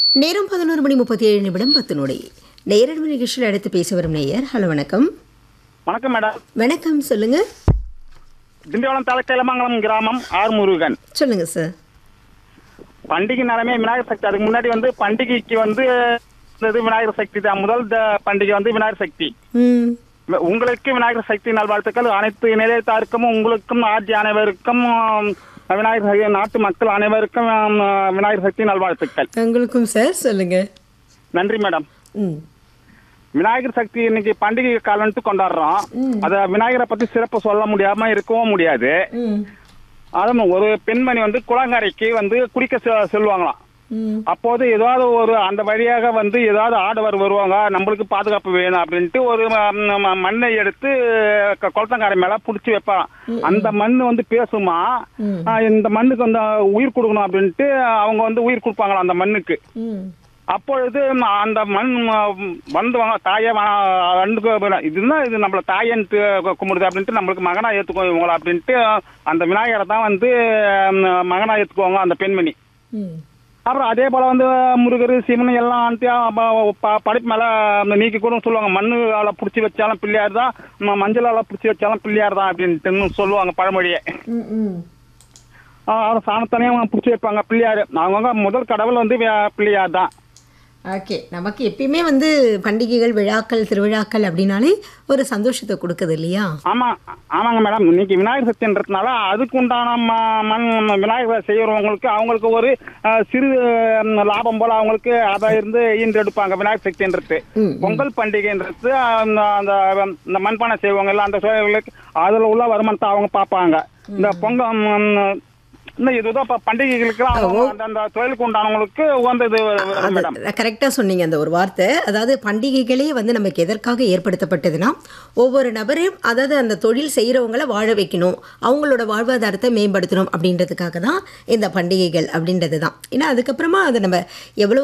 நேரம் 11:37 10 நொடி. நேரடி நிகழ்ச்சியில் அடுத்து பேச வரும் நேயர். ஹலோ, வணக்கம். வணக்கம் மேடம். வணக்கம், சொல்லுங்க. திண்டிவனம் தாலுக்கா இளமங்கலம் கிராமம் ஆர் முருகன். சொல்லுங்க சார். பண்டிகை நாளமே விநாயகர் சக்தி. அதுக்கு முன்னாடி பண்டிகைக்கு விநாயகர் சக்தி தான். முதல் பண்டிகை விநாயகர் சக்தி. உங்களுக்கு விநாயகர் சக்தி நல்வாழ்த்துக்கள். அனைத்து நிலையத்தாருக்கும் உங்களுக்கும் ஆட்சி அனைவருக்கும் விநாயகர் நாட்டு மக்கள் அனைவருக்கும் விநாயகர் சக்தி நல்வாழ்த்துக்கள். உங்களுக்கும் சார், சொல்லுங்க. நன்றி மேடம். விநாயகர் சக்தி இன்னைக்கு பண்டிகை காலம்ட்டு கொண்டாடுறோம். அத விநாயகரை பத்தி சிறப்பு சொல்ல முடியாம இருக்கவும் முடியாது. அதுவும் ஒரு பெண்மணி குளங்கரைக்கு குடிக்க செல்வாங்களாம். அப்போது ஏதாவது ஒரு அந்த வழியாக ஏதாவது ஆடவர் வருவாங்க, நம்மளுக்கு பாதுகாப்பு வேணும் அப்படின்ட்டு ஒரு மண்ணை எடுத்து குளத்தங்கரை மேல புடிச்சு வைப்பாங்க. அந்த மண்ணு பேசுமா, இந்த மண்ணுக்கு உயிர் கொடுக்கணும் அப்படின்ட்டு அவங்க உயிர் கொடுப்பாங்களாம் அந்த மண்ணுக்கு. அப்பொழுது அந்த மண் வந்துவாங்க, தாயே இதுதான் இது நம்மள தாயன்ட்டு கும்பிடுது அப்படின்ட்டு நம்மளுக்கு மகனா ஏத்துக்கோங்க இவங்கள அப்படின்ட்டு அந்த விநாயகரை தான் மகனா ஏத்துக்குவாங்க அந்த பெண்மணி. அப்புறம் அதே போல முருகர் சிவன் எல்லாம் படைப்பு மேல நீக்கி கூட சொல்லுவாங்க. மண்ணால புடிச்சு வச்சாலும் பிள்ளையார் தான், மஞ்சளால புடிச்சு வச்சாலும் பிள்ளையார் தான் அப்படின்ட்டு சொல்லுவாங்க பழமொழியை. சாணத்தனையும் புடிச்சு வைப்பாங்க பிள்ளையார். அவங்க முதல் கடவுள் பிள்ளையார் தான். ஓகே, நமக்கு எப்பயுமே பண்டிகைகள், விழாக்கள், திருவிழாக்கள் அப்படின்னாலே ஒரு சந்தோஷத்தை கொடுக்குது இல்லையா? ஆமாங்க மேடம். இன்னைக்கு விநாயகர் சக்தின்றதுனால அதுக்கு உண்டான விநாயகர் செய்யறவங்களுக்கு அவங்களுக்கு ஒரு சிறு லாபம் போல அவங்களுக்கு அதை ஈன்றெடுப்பாங்க. விநாயகர் சக்தின்றது பொங்கல் பண்டிகைன்றது அந்த மண்பானை செய்வாங்க இல்ல, அந்த சோழர்களுக்கு அதுல உள்ள வருமானத்தை அவங்க பார்ப்பாங்க. இந்த பொங்கல் பண்டிகைகளுக்கு அந்த தொழிலுக்கு உண்டானவங்களுக்கு கரெக்டா சொன்னீங்க அந்த ஒரு வார்த்தை. அதாவது பண்டிகைகளே நமக்கு எதற்காக ஏற்படுத்தப்பட்டதுன்னா, ஒவ்வொரு நபரையும் அதாவது அந்த தொழில் செய்யறவங்களை வாழ வைக்கணும், அவங்களோட வாழ்வாதாரத்தை மேம்படுத்தணும் அப்படின்றதுக்காக தான் இந்த பண்டிகைகள் அப்படின்றது தான். ஏன்னா அதுக்கப்புறமா அதை நம்ம எவ்வளவு